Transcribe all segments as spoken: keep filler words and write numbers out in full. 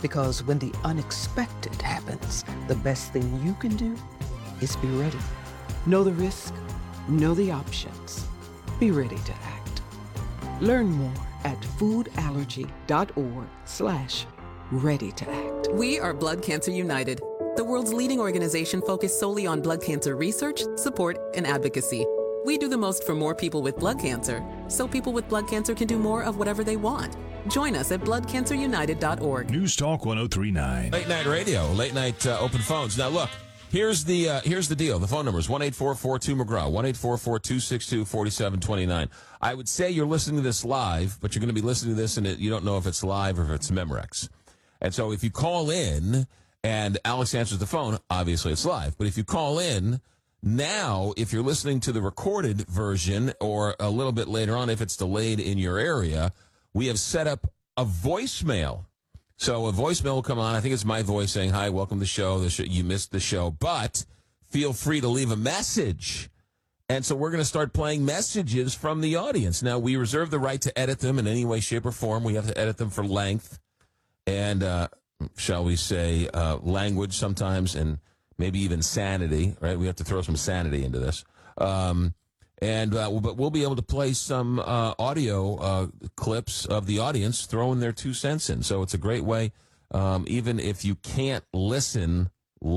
Because when the unexpected happens, the best thing you can do is be ready. Know the risk, know the options. Be ready to act. Learn more at foodallergy.org slash ready to act. We are Blood Cancer United, the world's leading organization focused solely on blood cancer research, support, and advocacy. We do the most for more people with blood cancer, so people with blood cancer can do more of whatever they want. Join us at blood cancer united dot org. News Talk one oh three point nine. Late night radio, late night uh, open phones. Now look, here's the uh, here's the deal. The phone number is one eight four four two McGraw, one eight four four two six two four seven two nine. I would say you're listening to this live, but you're going to be listening to this and it, you don't know if it's live or if it's Memorex. And so if you call in and Alex answers the phone, obviously it's live. But if you call in now, if you're listening to the recorded version or a little bit later on, if it's delayed in your area, we have set up a voicemail. So a voicemail will come on. I think it's my voice saying, hi, welcome to the show. The show you missed the show, but feel free to leave a message. And so we're going to start playing messages from the audience. Now, we reserve the right to edit them in any way, shape, or form. We have to edit them for length and, uh, shall we say, uh, language sometimes, and maybe even sanity, right? We have to throw some sanity into this. Um, and, uh, but we'll be able to play some, uh, audio, uh, clips of the audience throwing their two cents in. So it's a great way. Um, even if you can't listen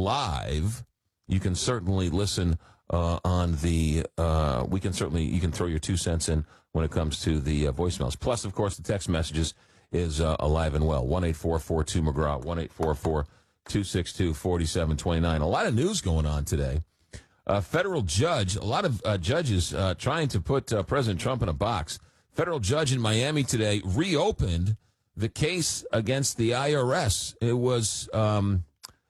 live, you can certainly listen, uh, on the, uh, we can certainly, you can throw your two cents in when it comes to the uh, voicemails. Plus, of course, the text messages is, uh, alive and well. one eight four four two McGraw, one eight four four two six two four seven two nine. A lot of news going on today. A federal judge, a lot of uh, judges uh, trying to put uh, President Trump in a box. Federal judge in Miami today reopened the case against the I R S. It was, um,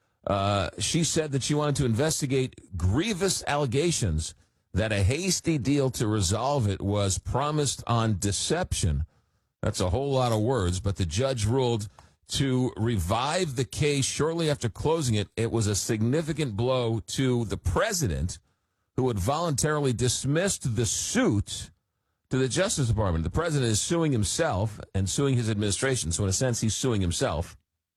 uh, she said that she wanted to investigate grievous allegations that a hasty deal to resolve it was promised on deception. That's a whole lot of words, but the judge ruled to revive the case shortly after closing it. It was a significant blow to the president, who had voluntarily dismissed the suit to the Justice Department. The president is suing himself and suing his administration. So in a sense, he's suing himself.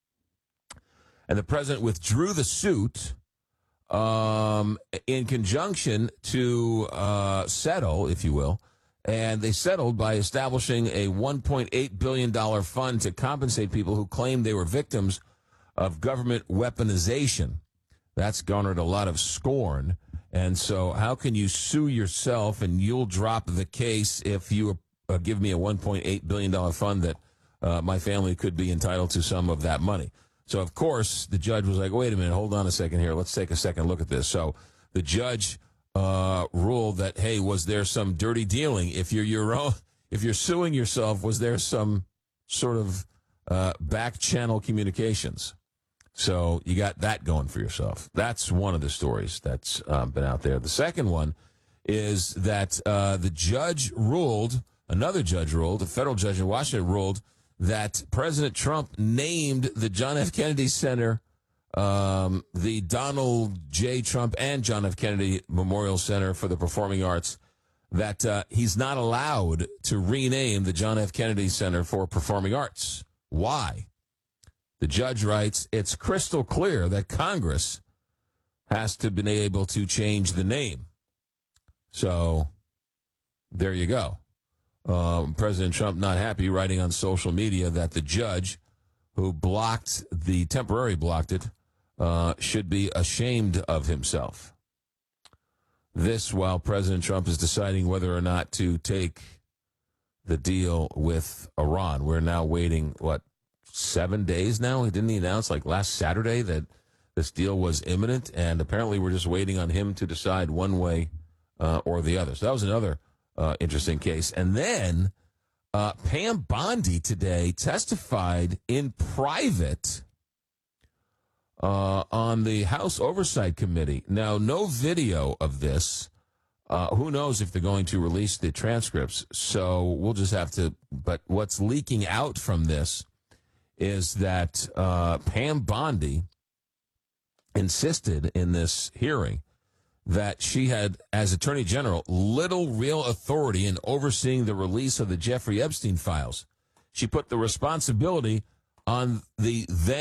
And the president withdrew the suit um, in conjunction to uh, settle, if you will. And they settled by establishing a one point eight billion dollars fund to compensate people who claimed they were victims of government weaponization. That's garnered a lot of scorn. And so how can you sue yourself and you'll drop the case if you uh, give me a one point eight billion dollars fund that uh, my family could be entitled to some of that money? So, of course, the judge was like, wait a minute, hold on a second here. Let's take a second look at this. So the judge Uh, rule that, hey, was there some dirty dealing? If you're your own, if you're suing yourself, was there some sort of uh, back channel communications? So you got that going for yourself. That's one of the stories that's um, been out there. The second one is that uh, the judge ruled, another judge ruled, a federal judge in Washington ruled that President Trump named the John F. Kennedy Center, Um, the Donald J. Trump and John F. Kennedy Memorial Center for the Performing Arts, that uh, he's not allowed to rename the John F. Kennedy Center for Performing Arts. Why? The judge writes, it's crystal clear that Congress has to be able to change the name. So there you go. Um, President Trump not happy, writing on social media that the judge who blocked the, temporarily blocked it, Uh, should be ashamed of himself. This while President Trump is deciding whether or not to take the deal with Iran. We're now waiting, what, seven days now? Didn't he announce like last Saturday that this deal was imminent? And apparently we're just waiting on him to decide one way uh, or the other. So that was another uh, interesting case. And then uh, Pam Bondi today testified in private Uh, on the House Oversight Committee. Now, no video of this. Uh, who knows if they're going to release the transcripts. So we'll just have to, but what's leaking out from this is that uh, Pam Bondi insisted in this hearing that she had, as Attorney General, little real authority in overseeing the release of the Jeffrey Epstein files. She put the responsibility on the then